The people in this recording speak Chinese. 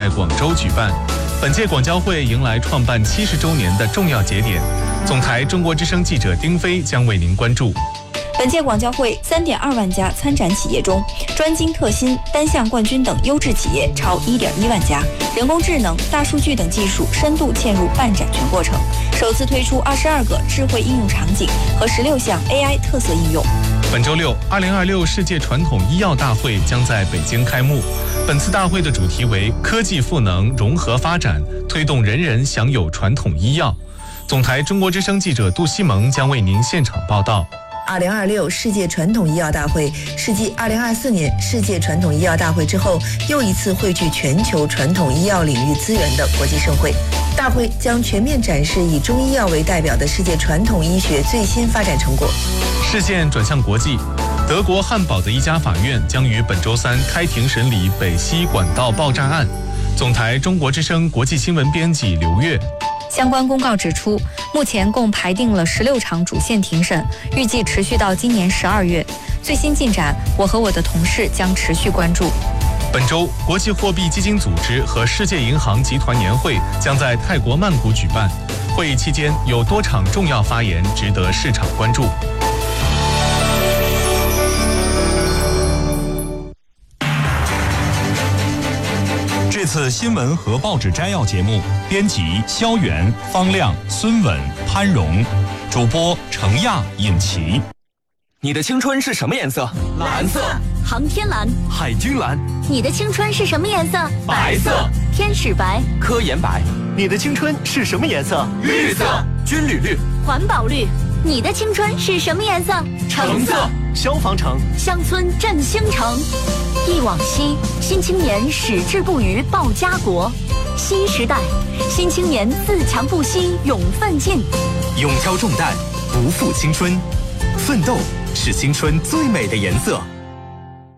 广州举办。本届广交会迎来创办70周年的重要节点，总台中国之声记者丁飞将为您关注。 本届广交会3.2万家参展企业中，专精特新、单项冠军等优质企业超1.1万家，人工智能、大数据等技术深度嵌入办展全过程，首次推出22个智慧应用场景和16项 AI 特色应用。 本周六，2026世界传统医药大会将在北京开幕。本次大会的主题为科技赋能融合发展，推动人人享有传统医药。总台中国之声记者杜西蒙将为您现场报道。 2026世界传统医药大会是继2024年世界传统医药大会之后，又一次汇聚全球传统医药领域资源的国际盛会。大会将全面展示以中医药为代表的世界传统医学最新发展成果。 视线转向国际，德国汉堡的一家法院将于本周3开庭审理北溪管道爆炸案。总台中国之声国际新闻编辑刘月。 相关公告指出，目前共排定了16场主线庭审，预计持续到今年12月。最新进展，我和我的同事将持续关注。 本周，国际货币基金组织和世界银行集团年会将在泰国曼谷举办。会议期间有多场重要发言值得市场关注。 这次新闻和报纸摘要节目，编辑肖元、方亮、孙稳、潘荣，主播程亚、尹奇。 你的青春是什么颜色？蓝色。 航天蓝。 海军蓝。 你的青春是什么颜色？ 白色。 天使白。 科研白。 你的青春是什么颜色？ 绿色。军旅绿。 环保绿。你的青春是什么颜色？ 橙色。 消防橙。 乡村振兴城。忆往昔，新青年矢志不渝报家国。新时代，新青年自强不息勇奋进。 勇挑重担，不负青春。奋斗是青春最美的颜色。